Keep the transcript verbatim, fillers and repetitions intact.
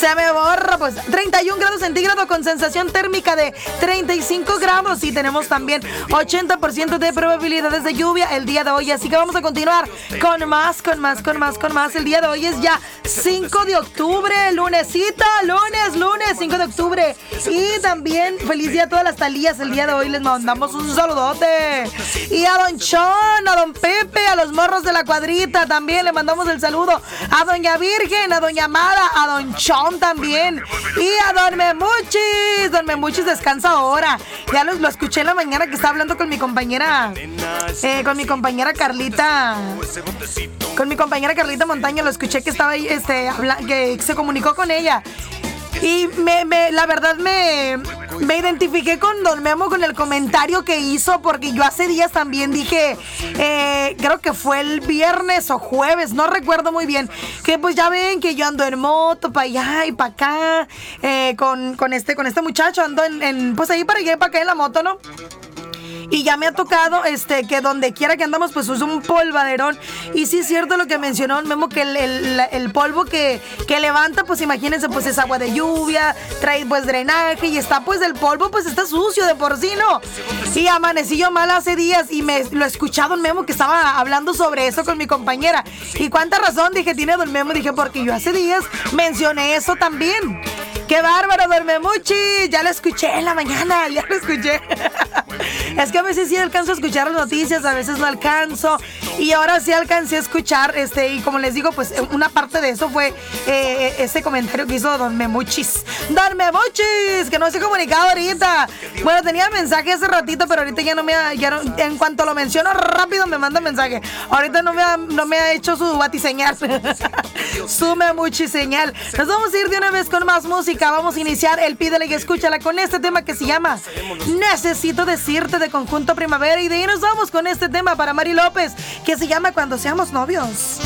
Se me borra, pues treinta y un grados centígrados con sensación térmica de treinta y cinco grados y tenemos también ochenta por ciento de probabilidades de lluvia el día de hoy. Así que vamos a continuar con más, con más, con más, con más. El día de hoy es ya cinco de octubre, lunesito, lunes, lunes, cinco de octubre. Y también feliz día a todas las Talías. El día de hoy les mandamos un saludote. Y a Don Chon, a Don Pepe, a los morros de la cuadrita también le mandamos el saludo. A Doña Virgen, a Doña Amada, a Don Chon también. Y a Don Memuchis. Don Memuchis descansa ahora. Ya lo, lo escuché en la mañana que estaba hablando con mi compañera, eh, con mi compañera Carlita. Con mi compañera Carlita Montaño. Lo escuché que estaba ahí, este, habla, que se comunicó con ella. Y me, me, la verdad me, me identifiqué con Don Memo con el comentario que hizo, porque yo hace días también dije, eh, creo que fue el viernes o jueves, no recuerdo muy bien, que pues ya ven que yo ando en moto para allá y para acá, eh, con, con, este, con este muchacho, ando en, en pues ahí para allá y para acá en la moto, ¿no? Y ya me ha tocado este que donde quiera que andamos pues es un polvaderón. Y sí es cierto lo que mencionó Memo, que el, el, el polvo que, que levanta, pues imagínense, pues es agua de lluvia, trae pues drenaje y está pues el polvo pues está sucio de por sí, ¿no? Y amanecí yo mal hace días y me lo he escuchado Don Memo que estaba hablando sobre eso con mi compañera. Y cuánta razón, dije, tiene Don Memo, dije, porque yo hace días mencioné eso también. ¡Qué bárbaro, Don Memuchi! Ya lo escuché en la mañana, ya lo escuché. Es que a veces sí alcanzo a escuchar las noticias, a veces no alcanzo. Y ahora sí alcancé a escuchar, este, y como les digo, pues una parte de eso fue eh, ese comentario que hizo Don Memuchis. ¡Don Memuchis! Que no se ha comunicado ahorita. Bueno, tenía mensaje hace ratito, pero ahorita ya no me ha... Ya no, en cuanto lo menciono rápido me manda mensaje. Ahorita no me ha, no me ha hecho su batiseñal. Su Memuchi señal. Nos vamos a ir de una vez con más música. Vamos a iniciar el Pídele y Escúchala con este tema que se llama Necesito Decirte, de Conjunto Primavera. Y de ahí nos vamos con este tema para Mari López, que se llama Cuando Seamos Novios.